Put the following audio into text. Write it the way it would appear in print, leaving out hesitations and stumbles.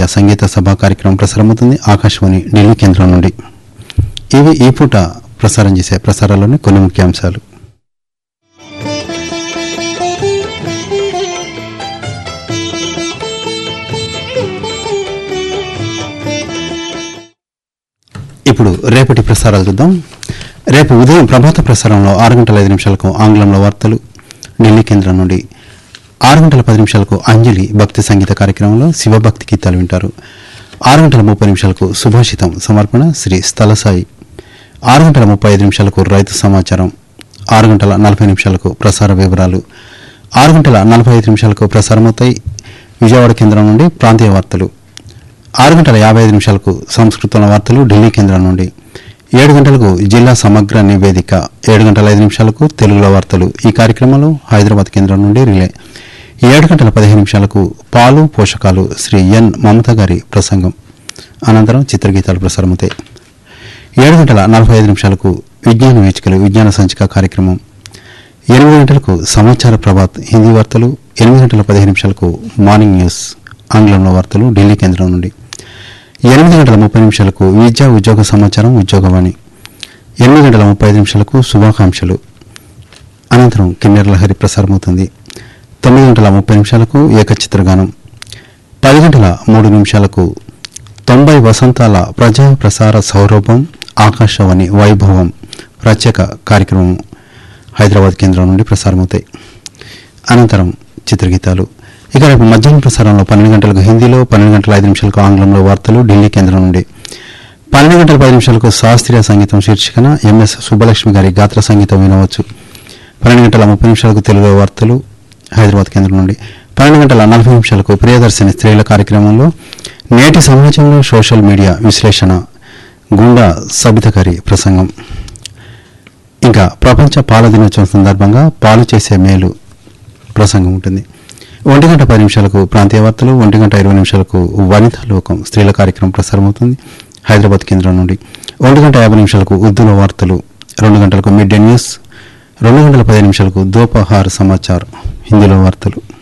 సంగీత సభ కార్యక్రమం ప్రసారమవుతుంది ఆకాశవాణి ఢిల్లీ కేంద్రం నుండి. ఇవి ఈ పూట ప్రసారం చేసే ప్రసారాల్లోని కొన్ని ముఖ్యాంశాలు. ఇప్పుడు రేపటి ప్రసారాలు చూద్దాం. రేపు ఉదయం ప్రభాత ప్రసారంలో 6:05 ఆంగ్లంలో వార్తలు ఢిల్లీ కేంద్రం నుండి. 6:10 అంజలి భక్తి సంగీత కార్యక్రమంలో శివభక్తి గీతాలు వింటారు. 6:30 సుభాషితం సమర్పణ శ్రీ స్థలసాయి. 6:35 రైతు సమాచారం. 6:40 ప్రసార వివరాలు. 6:45 ప్రసారమవుతాయి విజయవాడ కేంద్రం నుండి ప్రాంతీయ వార్తలు. 6:55 సంస్కృతంలో వార్తలు ఢిల్లీ కేంద్రం నుండి. 7 గంటలకు జిల్లా సమగ్ర నివేదిక. 7:05 తెలుగులో వార్తలు. ఈ కార్యక్రమంలో హైదరాబాద్ కేంద్రం నుండి రిలే. 7:15 పాలు పోషకాలు శ్రీ ఎన్ మమత గారి ప్రసంగం. అనంతరం చిత్రగీతాలు ప్రసారమవుతాయి. 7:45 విజ్ఞాన వీచికలు విజ్ఞాన సంచిక కార్యక్రమం. 8 గంటలకు సమాచార ప్రభాత్ హిందీ వార్తలు. 8:15 మార్నింగ్ న్యూస్ ఆంగ్లంలో వార్తలు ఢిల్లీ కేంద్రం నుండి. 8:30 విద్యా ఉద్యోగ సమాచారం ఉద్యోగవాణి. 8:35 శుభాకాంక్షలు. అనంతరం కిన్నెర లహరి ప్రసారమవుతుంది. 9:30 ఏకచిత్రగానం. 10:03 90 వసంతాల ప్రజా ప్రసార సౌరభం ఆకాశవాణి వైభవం ప్రత్యేక కార్యక్రమం హైదరాబాద్ కేంద్రం నుండి ప్రసారమవుతాయి. అనంతరం చిత్రగీతాలు. ఇక రేపు మధ్యాహ్నం ప్రసారంలో 12 గంటలకు హిందీలో, 12:05 ఆంగ్లంలో వార్తలు ఢిల్లీ కేంద్రం నుండి. 12:10 శాస్త్రీయ సంగీతం శీర్షికన ఎంఎస్ సుబ్బలక్ష్మి గారి గాత్ర సంగీతం వినవచ్చు. 12:30 తెలుగులో వార్తలు హైదరాబాద్ కేంద్రం నుండి. 12:40 ప్రియదర్శిని స్త్రీల కార్యక్రమంలో నేటి సమాజంలో సోషల్ మీడియా విశ్లేషణ గుండా సబిత గారి ప్రసంగం. ఇంకా ప్రపంచ పాల దినోత్సవం సందర్భంగా పాలు చేసే మేలు ప్రసంగం ఉంటుంది. 1:10 ప్రాంతీయ వార్తలు. 1:20 వనితా లోకం స్త్రీల కార్యక్రమం ప్రసారమవుతుంది హైదరాబాద్ కేంద్రం నుండి. 1:50 ఉర్దూలో వార్తలు. 2 గంటలకు మిడ్ డే న్యూస్. 2:15 దోపహార్ సమాచార్ హిందీలో వార్తలు.